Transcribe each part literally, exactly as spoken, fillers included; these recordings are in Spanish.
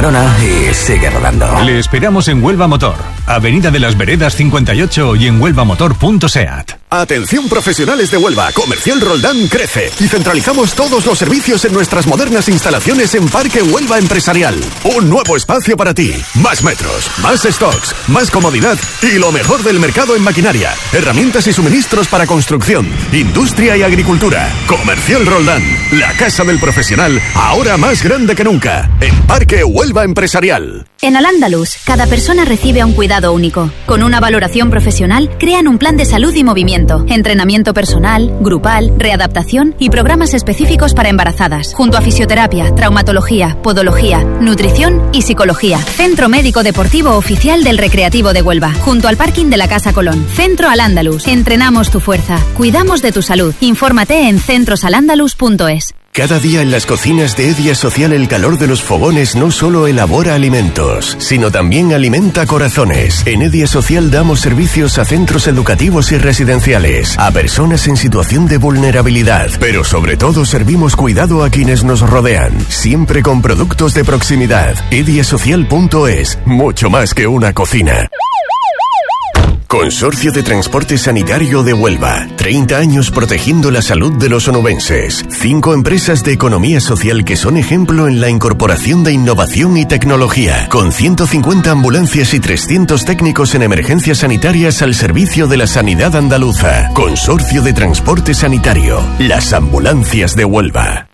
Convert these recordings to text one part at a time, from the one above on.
Perdona y sigue rodando. Le esperamos en Huelva Motor, Avenida de las Veredas cincuenta y ocho y en huelva motor punto seat. Atención profesionales de Huelva, Comercial Roldán crece y centralizamos todos los servicios en nuestras modernas instalaciones en Parque Huelva Empresarial. Un nuevo espacio para ti, más metros, más stocks, más comodidad y lo mejor del mercado en maquinaria, herramientas y suministros para construcción, industria y agricultura. Comercial Roldán, la casa del profesional, ahora más grande que nunca, en Parque Huelva Empresarial. En Al-Ándalus, cada persona recibe un cuidado único. Con una valoración profesional, crean un plan de salud y movimiento, entrenamiento personal, grupal, readaptación y programas específicos para embarazadas, junto a fisioterapia, traumatología, podología, nutrición y psicología. Centro Médico Deportivo Oficial del Recreativo de Huelva, junto al parking de la Casa Colón. Centro Al-Ándalus. Entrenamos tu fuerza, cuidamos de tu salud. Infórmate en centros al ándalus punto es. Cada día en las cocinas de Edia Social el calor de los fogones no solo elabora alimentos, sino también alimenta corazones. En Edia Social damos servicios a centros educativos y residenciales, a personas en situación de vulnerabilidad, pero sobre todo servimos cuidado a quienes nos rodean, siempre con productos de proximidad. edia social punto es, mucho más que una cocina. Consorcio de Transporte Sanitario de Huelva. treinta años protegiendo la salud de los onubenses. Cinco empresas de economía social que son ejemplo en la incorporación de innovación y tecnología. Con ciento cincuenta ambulancias y trescientos técnicos en emergencias sanitarias al servicio de la sanidad andaluza. Consorcio de Transporte Sanitario. Las ambulancias de Huelva.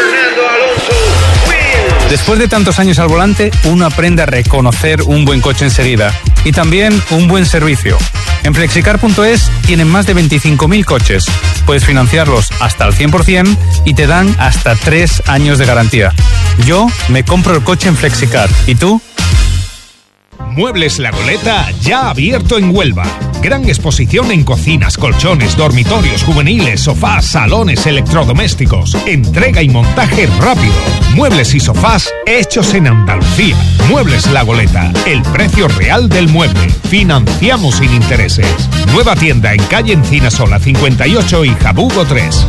Después de tantos años al volante, uno aprende a reconocer un buen coche enseguida y también un buen servicio. En flexicar punto es tienen más de veinticinco mil coches. Puedes financiarlos hasta el cien por ciento y te dan hasta tres años de garantía. Yo me compro el coche en Flexicar. ¿Y tú? Muebles La Goleta ya abierto en Huelva. Gran exposición en cocinas, colchones, dormitorios juveniles, sofás, salones, electrodomésticos. Entrega y montaje rápido. Muebles y sofás hechos en Andalucía. Muebles La Goleta. El precio real del mueble. Financiamos sin intereses. Nueva tienda en calle Encinasola cincuenta y ocho y Jabugo tres.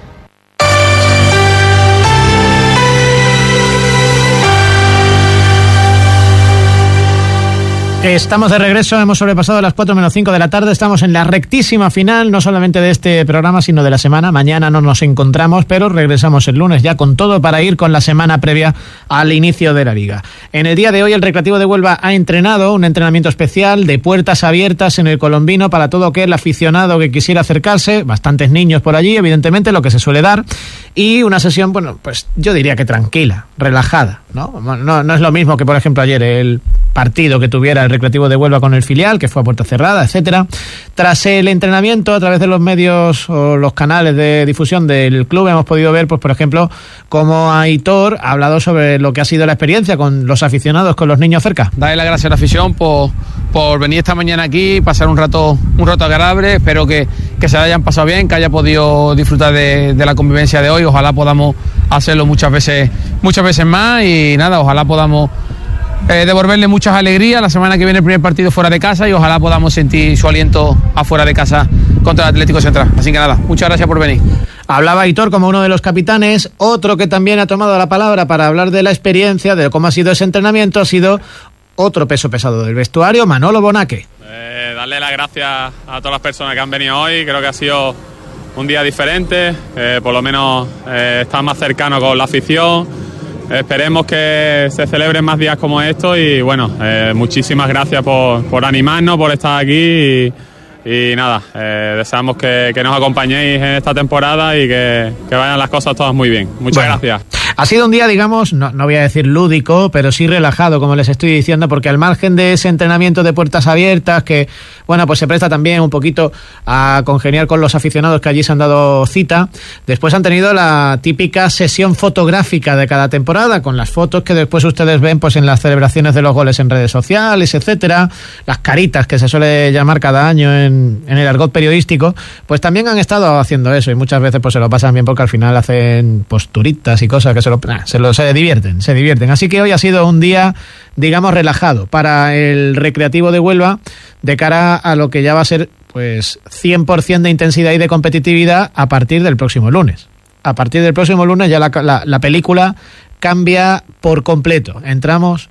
Estamos de regreso, hemos sobrepasado las cuatro menos cinco de la tarde, estamos en la rectísima final, no solamente de este programa, sino de la semana. Mañana no nos encontramos, pero regresamos el lunes ya con todo para ir con la semana previa al inicio de la Liga. En el día de hoy el Recreativo de Huelva ha entrenado un entrenamiento especial de puertas abiertas en el Colombino para todo aquel aficionado que quisiera acercarse, bastantes niños por allí, evidentemente, lo que se suele dar, y una sesión, bueno, pues yo diría que tranquila, relajada, ¿no? No, no es lo mismo que, por ejemplo, ayer el partido que tuviera el Recreativo de Huelva con el filial, que fue a puerta cerrada, etcétera. Tras el entrenamiento, a través de los medios o los canales de difusión del club, hemos podido ver, pues por ejemplo, cómo Aitor ha hablado sobre lo que ha sido la experiencia con los aficionados, con los niños cerca. Darle las gracias a la afición por, por venir esta mañana aquí, pasar un rato un rato agradable. Espero que, que se hayan pasado bien, que haya podido disfrutar de, de la convivencia de hoy. Ojalá podamos hacerlo muchas veces, muchas veces más y nada, ojalá podamos Eh, devolverle muchas alegrías. La semana que viene el primer partido fuera de casa y ojalá podamos sentir su aliento afuera de casa contra el Atlético Central. Así que nada, muchas gracias por venir. Hablaba Aitor como uno de los capitanes. Otro que también ha tomado la palabra para hablar de la experiencia, de cómo ha sido ese entrenamiento, ha sido otro peso pesado del vestuario, Manolo Bonaque. Eh, darle las gracias a todas las personas que han venido hoy. Creo que ha sido un día diferente, eh, por lo menos eh, estar más cercano con la afición. Esperemos que se celebren más días como estos y bueno, eh, muchísimas gracias por, por animarnos, por estar aquí y, y nada, eh, deseamos que, que nos acompañéis en esta temporada y que, que vayan las cosas todas muy bien. Muchas bueno, gracias. Ha sido un día, digamos, no, no voy a decir lúdico, pero sí relajado, como les estoy diciendo, porque al margen de ese entrenamiento de puertas abiertas, que, bueno, pues se presta también un poquito a congeniar con los aficionados que allí se han dado cita, después han tenido la típica sesión fotográfica de cada temporada, con las fotos que después ustedes ven pues en las celebraciones de los goles en redes sociales, etcétera, las caritas que se suele llamar cada año en, en el argot periodístico, pues también han estado haciendo eso y muchas veces pues se lo pasan bien porque al final hacen posturitas y cosas que se lo, nah, se lo se divierten, se divierten. Así que hoy ha sido un día, digamos, relajado para el Recreativo de Huelva de cara a lo que ya va a ser pues cien por ciento de intensidad y de competitividad a partir del próximo lunes. A partir del próximo lunes ya la, la, la película cambia por completo. Entramos